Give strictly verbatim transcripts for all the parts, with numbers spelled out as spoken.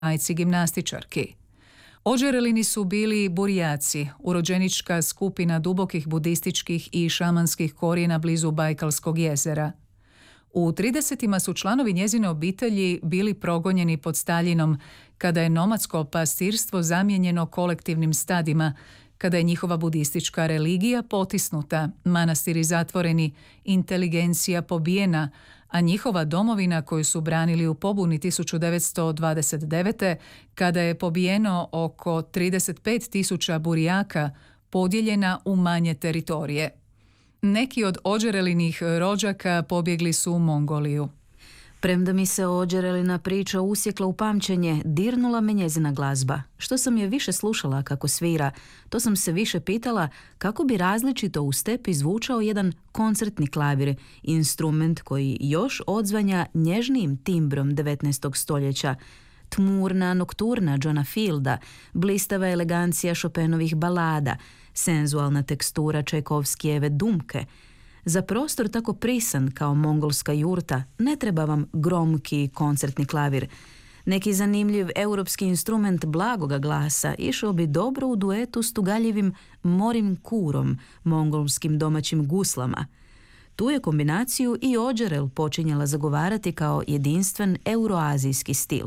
majci gimnastičarki. Odžerelini su bili Burjaci, urođenička skupina dubokih budističkih i šamanskih korijena blizu Bajkalskog jezera. U tridesetima su članovi njezine obitelji bili progonjeni pod Staljinom, kada je nomadsko pastirstvo zamijenjeno kolektivnim stadima, kada je njihova budistička religija potisnuta, manastiri zatvoreni, inteligencija pobijena, a njihova domovina koju su branili u pobuni tisuću devetsto dvadeset devete. kada je pobijeno oko trideset pet tisuća Burijaka, podijeljena u manje teritorije. Neki od Odžerelinih rođaka pobjegli su u Mongoliju. Premda mi se Odžerelina priča usjekla u pamćenje, dirnula me njezina glazba. Što sam je više slušala kako svira, to sam se više pitala kako bi različito u stepi zvučao jedan koncertni klavir, instrument koji još odzvanja nježnijim timbrom devetnaestog stoljeća, tmurna nokturna Johna Fielda, blistava elegancija Chopinovih balada, senzualna tekstura Čajkovskijeve Dumke. Za prostor tako prisan kao mongolska jurta ne treba vam gromki koncertni klavir. Neki zanimljiv europski instrument blagoga glasa išao bi dobro u duetu s tugaljivim morim kurom, mongolskim domaćim guslama. Tu je kombinaciju i Odžerel počinjala zagovarati kao jedinstven euroazijski stil.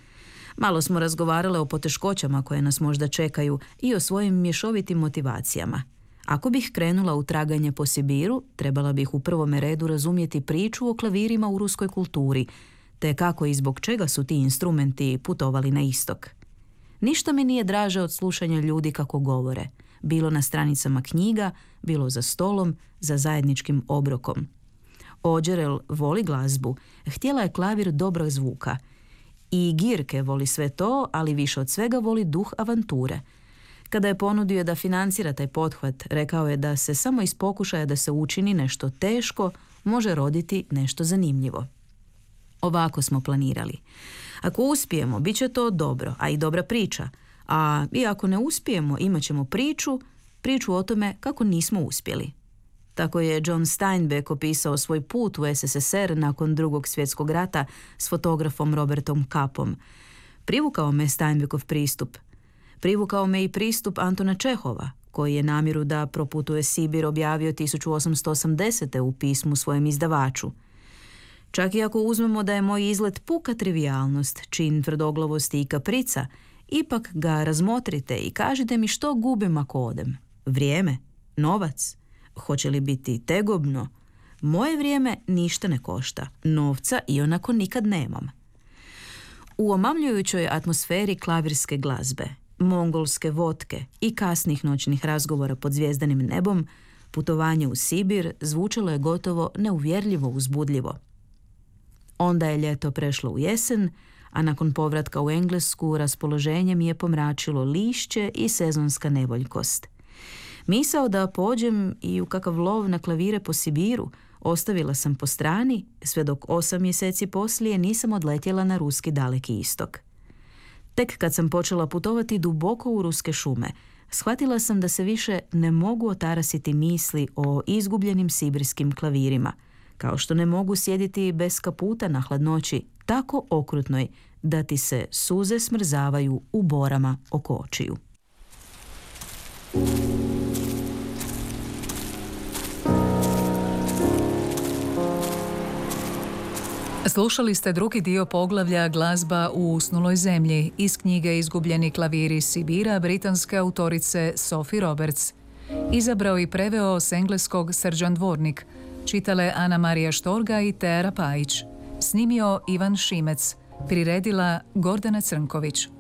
Malo smo razgovarale o poteškoćama koje nas možda čekaju i o svojim mješovitim motivacijama. Ako bih krenula u traganje po Sibiru, trebala bih u prvome redu razumjeti priču o klavirima u ruskoj kulturi, te kako i zbog čega su ti instrumenti putovali na istok. Ništa mi nije draže od slušanja ljudi kako govore, bilo na stranicama knjiga, bilo za stolom, za zajedničkim obrokom. Odžerel voli glazbu, htjela je klavir dobrog zvuka. I Girke voli sve to, ali više od svega voli duh avanture. Kada je ponudio da financira taj pothvat, rekao je da se samo iz pokušaja da se učini nešto teško može roditi nešto zanimljivo. Ovako smo planirali. Ako uspijemo, bit će to dobro, a i dobra priča. A i ako ne uspijemo, imat ćemo priču, priču o tome kako nismo uspjeli. Tako je John Steinbeck opisao svoj put u S S S R nakon drugog svjetskog rata s fotografom Robertom Kapom. Privukao me Steinbeckov pristup. Privukao me i pristup Antona Čehova, koji je namjeru da proputuje Sibir objavio tisuću osamsto osamdesete. u pismu svojem izdavaču. Čak i ako uzmemo da je moj izlet puka trivijalnost, čin tvrdoglavosti i kaprica, ipak ga razmotrite i kažite mi što gubim ako odem. Vrijeme? Novac? Hoće li biti tegobno? Moje vrijeme ništa ne košta. Novca ionako nikad nemam. U omamljujućoj atmosferi klavirske glazbe, mongolske vodke i kasnih noćnih razgovora pod zvjezdanim nebom, putovanje u Sibir zvučalo je gotovo neuvjerljivo uzbudljivo. Onda je ljeto prešlo u jesen, a nakon povratka u Englesku raspoloženje mi je pomračilo lišće i sezonska nevoljkost. Misao da pođem i u kakav lov na klavire po Sibiru ostavila sam po strani, sve dok osam mjeseci poslije nisam odletjela na ruski daleki istok. Tek kad sam počela putovati duboko u ruske šume, shvatila sam da se više ne mogu otarasiti misli o izgubljenim sibirskim klavirima, kao što ne mogu sjediti bez kaputa na hladnoći tako okrutnoj da ti se suze smrzavaju u borama oko očiju. Slušali ste drugi dio poglavlja Glazba u usnuloj zemlji iz knjige Izgubljeni klaviri Sibira britanske autorice Sophie Roberts. Izabrao i preveo s engleskog Srđan Dvornik. Čitale Ana Marija Štorga i Teara Pajić. Snimio Ivan Šimec. Priredila Gordana Crnković.